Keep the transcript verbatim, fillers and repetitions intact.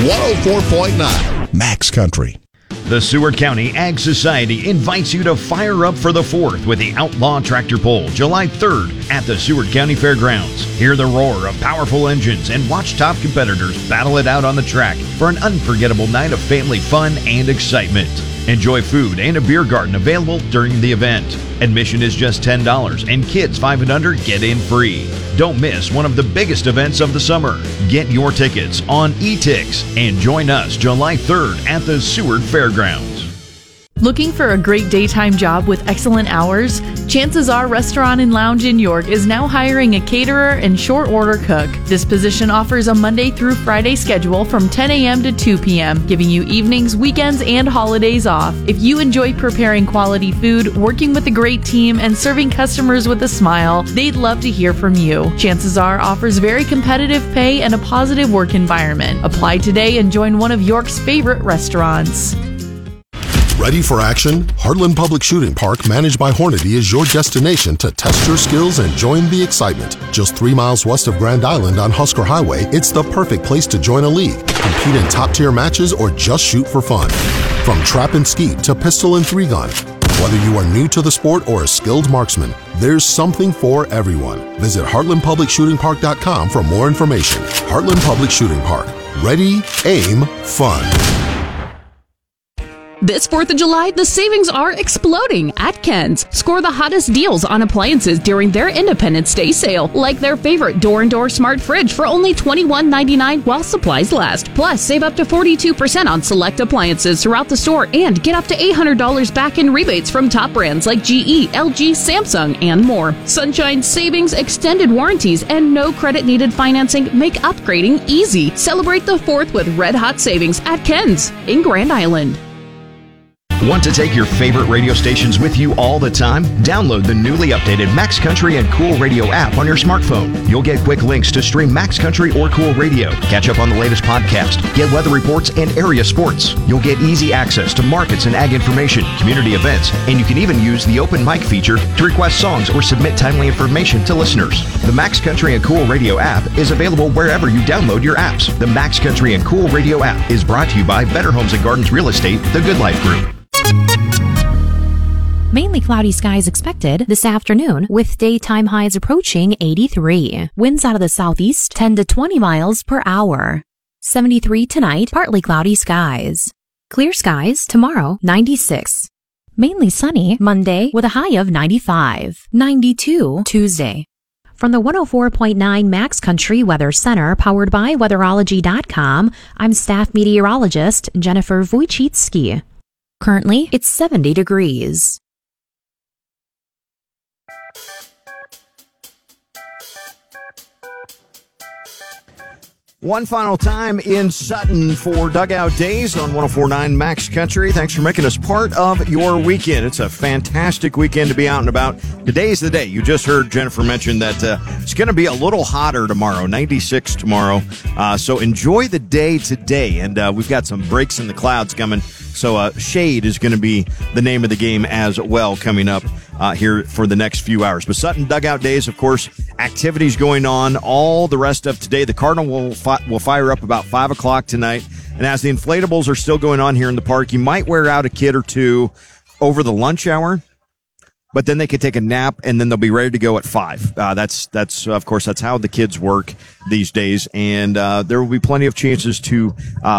one oh four point nine Max Country. The Seward County Ag Society invites you to fire up for the fourth with the Outlaw Tractor Pull, July third at the Seward County Fairgrounds. Hear the roar of powerful engines and watch top competitors battle it out on the track for an unforgettable night of family fun and excitement. Enjoy food and a beer garden available during the event. Admission is just ten dollars and kids five and under get in free. Don't miss one of the biggest events of the summer. Get your tickets on E-Tix and join us July third at the Seward Fairgrounds. Looking for a great daytime job with excellent hours? Chances Are Restaurant and Lounge in York is now hiring a caterer and short order cook. This position offers a Monday through Friday schedule from ten a.m. to two p.m., giving you evenings, weekends, and holidays off. If you enjoy preparing quality food, working with a great team, and serving customers with a smile, they'd love to hear from you. Chances Are offers very competitive pay and a positive work environment. Apply today and join one of York's favorite restaurants. Ready for action? Heartland Public Shooting Park, managed by Hornady, is your destination to test your skills and join the excitement. Just three miles west of Grand Island on Husker Highway, it's the perfect place to join a league, compete in top-tier matches, or just shoot for fun. From trap and skeet to pistol and three-gun, whether you are new to the sport or a skilled marksman, there's something for everyone. Visit heartland public shooting park dot com for more information. Heartland Public Shooting Park. Ready, aim, fun. This fourth of July, the savings are exploding at Ken's. Score the hottest deals on appliances during their Independence Day sale, like their favorite door-and-door smart fridge for only twenty-one ninety-nine while supplies last. Plus, save up to forty-two percent on select appliances throughout the store and get up to eight hundred dollars back in rebates from top brands like G E, L G, Samsung, and more. Sunshine savings, extended warranties, and no credit-needed financing make upgrading easy. Celebrate the fourth with red-hot savings at Ken's in Grand Island. Want to take your favorite radio stations with you all the time? Download the newly updated Max Country and Cool Radio app on your smartphone. You'll get quick links to stream Max Country or Cool Radio, catch up on the latest podcast, get weather reports and area sports. You'll get easy access to markets and ag information, community events, and you can even use the open mic feature to request songs or submit timely information to listeners. The Max Country and Cool Radio app is available wherever you download your apps. The Max Country and Cool Radio app is brought to you by Better Homes and Gardens Real Estate, the Good Life Group. Mainly cloudy skies expected this afternoon with daytime highs approaching eighty-three. Winds out of the southeast ten to twenty miles per hour. seventy-three tonight, partly cloudy skies. Clear skies tomorrow, ninety-six. Mainly sunny Monday with a high of ninety-five. ninety-two Tuesday. From the one oh four point nine Max Country Weather Center, powered by weatherology dot com, I'm staff meteorologist Jennifer Wojcicki. Currently, it's seventy degrees. One final time in Sutton for Dugout Days on one oh four point nine Max Country. Thanks for making us part of your weekend. It's a fantastic weekend to be out and about. Today's the day. You just heard Jennifer mention that uh, it's going to be a little hotter tomorrow, ninety-six tomorrow. Uh, so enjoy the day today. And uh, we've got some breaks in the clouds coming. So uh, shade is going to be the name of the game as well coming up uh, here for the next few hours. But Sutton Dugout Days, of course, activities going on all the rest of today. The Cardinal will, fi- will fire up about five o'clock tonight. And as the inflatables are still going on here in the park, you might wear out a kid or two over the lunch hour. But then they could take a nap, and then they'll be ready to go at five. Uh, that's, that's of course, that's how the kids work these days. And uh, there will be plenty of chances to uh